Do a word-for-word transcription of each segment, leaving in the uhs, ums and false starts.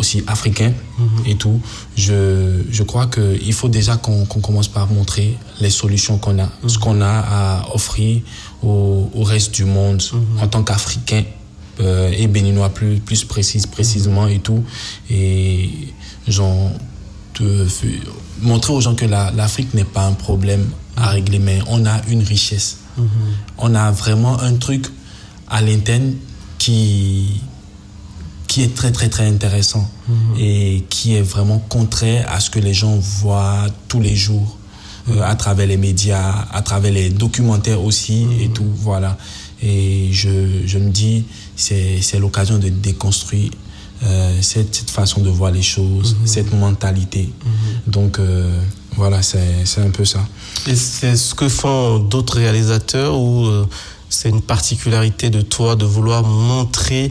aussi africains mm-hmm. et tout. Je, je crois qu'il faut déjà qu'on, qu'on commence par montrer les solutions qu'on a, mm-hmm. ce qu'on a à offrir au, au reste du monde mm-hmm. en tant qu'Africains euh, et Béninois plus, plus précis, précisément mm-hmm. et tout. Et genre, de, montrer aux gens que la, l'Afrique n'est pas un problème à régler, mais on a une richesse. Mm-hmm. On a vraiment un truc à l'interne qui... qui est très, très, très intéressant mmh. et qui est vraiment contraire à ce que les gens voient tous les jours mmh. euh, à travers les médias, à travers les documentaires aussi mmh. et tout, voilà. Et je, je me dis, c'est, c'est l'occasion de déconstruire euh, cette, cette façon de voir les choses, mmh. cette mentalité. Mmh. Donc, euh, voilà, c'est, c'est un peu ça. Et c'est ce que font d'autres réalisateurs ou euh, c'est une particularité de toi de vouloir montrer,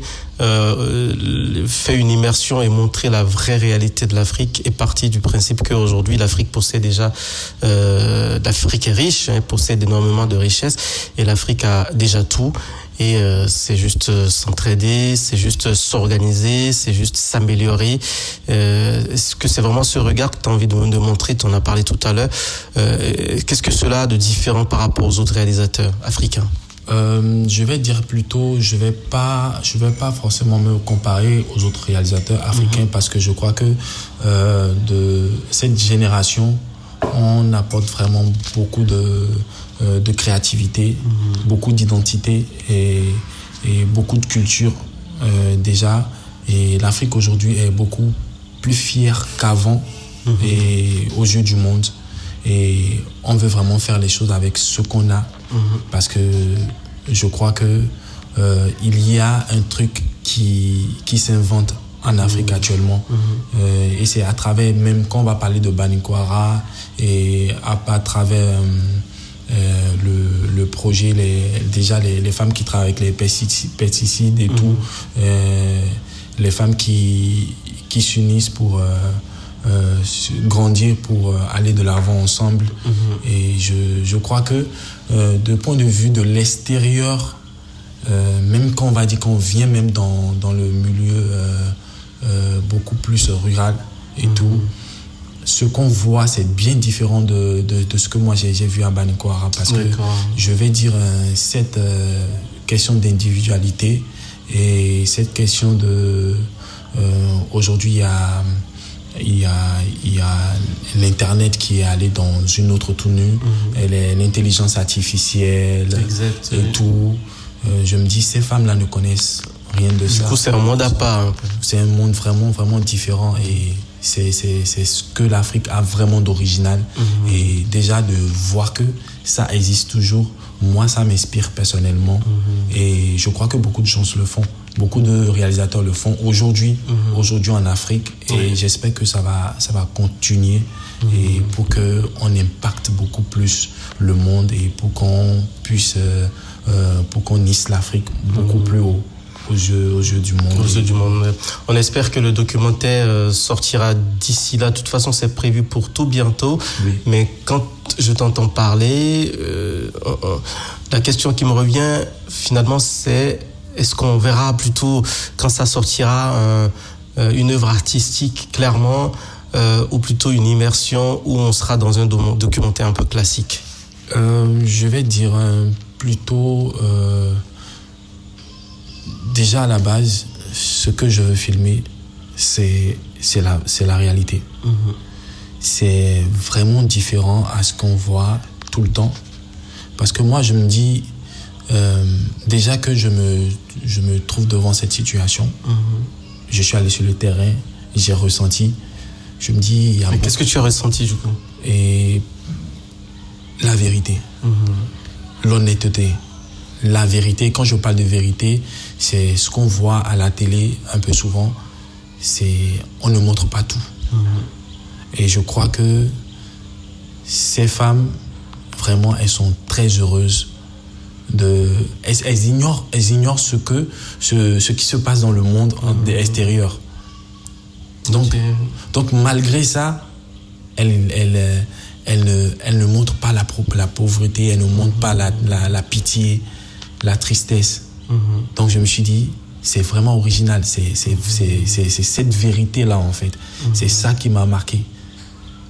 euh, faire une immersion et montrer la vraie réalité de l'Afrique, et partir du principe qu'aujourd'hui l'Afrique possède déjà, euh, l'Afrique est riche, hein, possède énormément de richesses, et l'Afrique a déjà tout. Et euh, c'est juste euh, s'entraider, c'est juste s'organiser, c'est juste s'améliorer. Euh, est-ce que c'est vraiment ce regard que tu as envie de, de montrer? Tu en as parlé tout à l'heure. Euh, qu'est-ce que cela a de différent par rapport aux autres réalisateurs africains? Euh, je vais dire plutôt, je vais pas, je vais pas forcément me comparer aux autres réalisateurs africains, mmh. parce que je crois que euh, de cette génération, on apporte vraiment beaucoup de, euh, de créativité, mmh. beaucoup d'identité et, et beaucoup de culture euh, déjà. Et l'Afrique aujourd'hui est beaucoup plus fière qu'avant mmh. et aux yeux du monde. Et on veut vraiment faire les choses avec ce qu'on a, mmh. parce que je crois que euh, il y a un truc qui, qui s'invente en Afrique mmh. actuellement. Mmh. Euh, et c'est à travers, même quand on va parler de Banikoara, et à, à travers euh, le, le projet, les, déjà les, les femmes qui travaillent avec les pesticides, pesticides et mmh. tout, euh, les femmes qui, qui s'unissent pour... Euh, Euh, grandir pour euh, aller de l'avant ensemble. Mmh. Et je, je crois que euh, de point de vue de l'extérieur, euh, même quand on va dire qu'on vient même dans, dans le milieu euh, euh, beaucoup plus rural et mmh. tout, ce qu'on voit, c'est bien différent de, de, de ce que moi j'ai, j'ai vu à Banikoara, parce D'accord. que je vais dire euh, cette euh, question d'individualité et cette question de euh, aujourd'hui il y a Il y, a, il y a l'Internet qui est allé dans une autre tournure, mmh. et l'intelligence artificielle exact, et oui. tout. Euh, je me dis, ces femmes-là ne connaissent rien de du ça. Du coup, c'est un monde à part. Un peu. C'est un monde vraiment, vraiment différent, et c'est, c'est, c'est ce que l'Afrique a vraiment d'original. Mmh. Et déjà, de voir que ça existe toujours, moi, ça m'inspire personnellement. Mmh. Et je crois que beaucoup de gens le font. Beaucoup de réalisateurs le font aujourd'hui, mmh. aujourd'hui en Afrique, et oui. j'espère que ça va, ça va continuer, mmh. et pour qu'on impacte beaucoup plus le monde, et pour qu'on puisse, euh, euh, pour qu'on hisse l'Afrique beaucoup mmh. plus haut aux yeux, aux yeux du monde. Aux yeux du monde. On espère que le documentaire sortira d'ici là. De toute façon, c'est prévu pour tout bientôt. Oui. Mais quand je t'entends parler, euh, euh, la question qui me revient finalement, c'est: est-ce qu'on verra plutôt, quand ça sortira, euh, euh, une œuvre artistique clairement, euh, ou plutôt une immersion où on sera dans un do- documentaire un peu classique? euh, Je vais dire euh, plutôt... Euh, déjà à la base, ce que je veux filmer, c'est, c'est, la, c'est la réalité. Mmh. C'est vraiment différent à ce qu'on voit tout le temps. Parce que moi, je me dis... Euh, déjà que je me, je me trouve devant cette situation, mmh. je suis allé sur le terrain, j'ai ressenti, je me dis... Il y a Mais qu'est-ce que tu as ressenti du coup? Et la vérité, mmh. l'honnêteté, la vérité. Quand je parle de vérité, c'est ce qu'on voit à la télé un peu souvent, c'est on ne montre pas tout. Mmh. Et je crois que ces femmes, vraiment, elles sont très heureuses. De, elles, elles, ignorent, elles ignorent ce, que, ce, ce qui se passe dans le monde mmh. extérieur. Donc, okay. donc malgré ça, elles, elles, elles, elles ne montrent pas la, la pauvreté, elles ne montrent mmh. pas la, la, la pitié, la tristesse. Mmh. Donc je me suis dit, c'est vraiment original. C'est, c'est, c'est, c'est, c'est cette vérité-là, en fait. Mm-hmm. C'est ça qui m'a marqué.